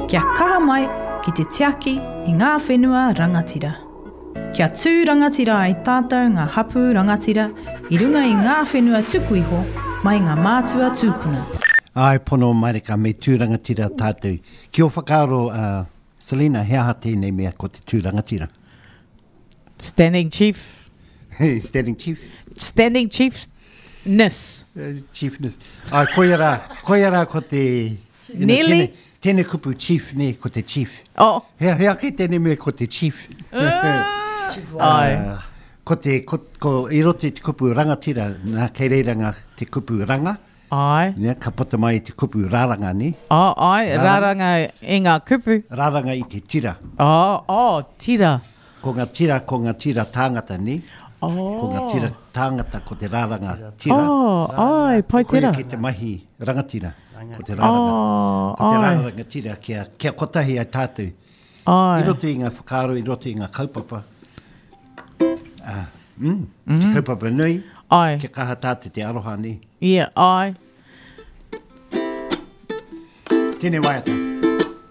Kia kaha mai ki te tiaki i ngā whenua rangatira. Kia tū rangatira ai tātou ngā hapu rangatira i runga i ngā whenua tuku iho mai ngā mātua tūpuna. Ai pono marika me tū rangatira tātou. Ki o whakaaro, Selina, hea ha tēnei mea ko te tū rangatira? Standing chief. Standing chief? Standing chiefness. Chiefness. Ai, koe ara ko te... Nearly? Tēnei kupu chief ne, ko te chief. Oh. Hea ke tēnei mea ko te chief. Ai. Ko i rote te kupu rangatira, nā kei reiranga te kupu ranga. Ai. Ne, ka pota mai te kupu rāranga ni. Oh, ai, rāranga i ngā kupu. Rāranga i te tira. Oh, tira. Ko ngā tira tāngata ni. Oh. Ko ngā tira tāngata ko te rāranga tira. Oh, ai, pai tira. Koe ki te mahi rangatira. Ko te rāranga. Ko te rāranga tira kia kotahi ai tātou. Ai. I roto i ngā whakaaro, i roto i ngā kaupapa. Te kaupapa nui. Ai. Kia kaha tātou te aroha ni. Yeah, ai. Tēnei waiata.